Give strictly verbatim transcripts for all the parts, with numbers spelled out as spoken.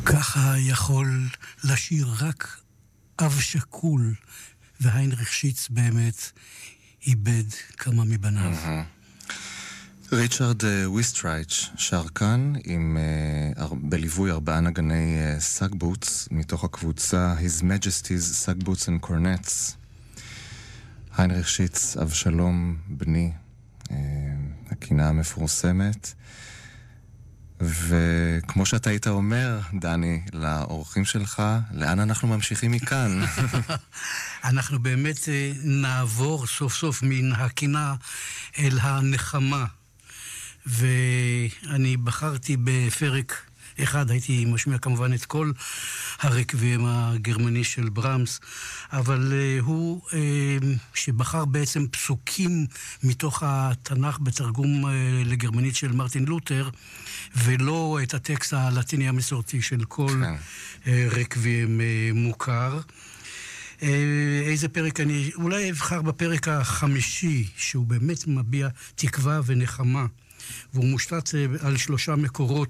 ככה יכול לשיר רק אב שקול, והיינריך שיץ באמת איבד כמה מבניו. ריצ'רד וויסטרייץ' שר כאן עם, בליווי ארבעה נגני סאגבוטס מתוך הקבוצה His Majesty's Sagboots and Cornets. היינריך שיץ, אבשלום בני, הקינה המפורסמת. וכמו שאתה היית אומר, דני, לאורחים שלך, לאן אנחנו ממשיכים מכאן? אנחנו באמת נעבור סוף סוף מן הקינה אל הנחמה. ואני בחרתי בפרק אחד, הייתי משמיע כמובן את כל הרקבים הגרמני של ברמס, אבל uh, הוא uh, שבחר בעצם פסוקים מתוך התנ"ך בתרגום uh, לגרמנית של מרטין לותר, ולא את הטקסט הלטיני המסורתי של כל uh, רקבים uh, מוכר. Uh, איזה פרק אני, אולי אבחר בפרק החמישי, שהוא באמת מביע תקווה ונחמה, והוא מושתת uh, על שלושה מקורות,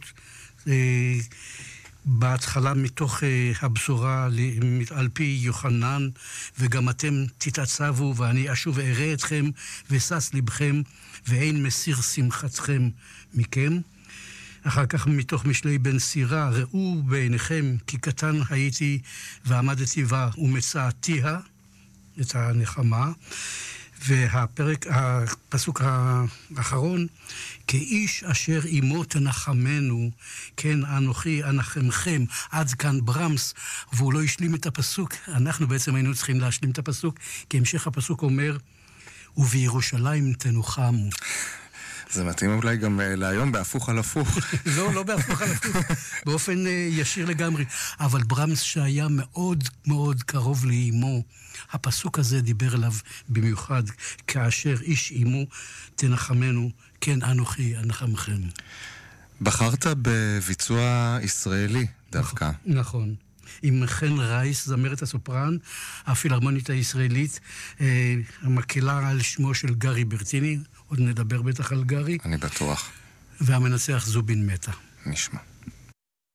בהתחלה מתוך הבשורה על פי יוחנן, וגם אתם תתעצבו ואני אשוב ואראה אתכם וסס לבכם ואין מסיר שמחתכם מכם. אחר כך מתוך משלי בן סירה, ראו בעיניכם כי קטן הייתי ועמדתי בה ומצאתיה, את הנחמה. והפרק, הפסוק האחרון, כאיש אשר עמו תנחמנו, כן אנוכי אנחמכם. עד כאן ברמס, והוא לא השלים את הפסוק. אנחנו בעצם היינו צריכים להשלים את הפסוק, כי המשך הפסוק אומר, ובירושלים תנוחמו. זה מתאים אולי גם להיום בהפוך על הפוך. לא, לא בהפוך על הפוך, באופן ישיר לגמרי. אבל ברמס שהיה מאוד מאוד קרוב לאמו, הפסוק הזה דיבר אליו במיוחד, כאשר איש אמו תנחמנו, כן אנוכי אנחמכם. בחרת בביצוע ישראלי דווקא. נכון, נכון. עם חן רייס, זמרת הסופרן, הפילהרמונית הישראלית, אה, המקהלה על שמו של גרי ברטיני, עוד נדבר בטח על גרי. אני בטוח. והמנצח זובין מתה. נשמע.